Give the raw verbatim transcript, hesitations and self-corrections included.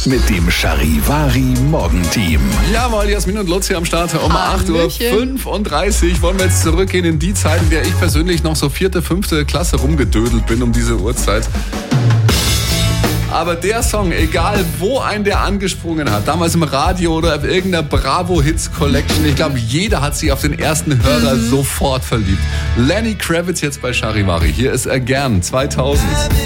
mit dem Charivari Morgenteam. Jawohl, Jasmin und Lutz hier am Start um acht Uhr Hallöchen. fünfunddreißig. Wollen wir jetzt zurückgehen in die Zeit, in der ich persönlich noch so vierte, fünfte Klasse rumgedödelt bin um diese Uhrzeit. Aber der Song, egal wo ein der angesprungen hat, damals im Radio oder auf irgendeiner Bravo Hits Collection, ich glaube, jeder hat sich auf den ersten Hörer mhm. sofort verliebt. Lenny Kravitz jetzt bei Charivari. Hier ist Again zweitausend.